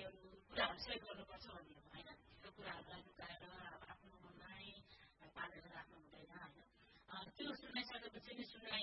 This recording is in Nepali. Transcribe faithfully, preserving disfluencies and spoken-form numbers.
अरू कुराहरू सेयर गर्नुपर्छ भन्ने हो होइन त्यो कुराहरूलाई लुकाएर आफ्नो मनमा नै पालेर राख्नु हुँदैन होइन त्यो सुनाइसकेपछि नि सुन्ने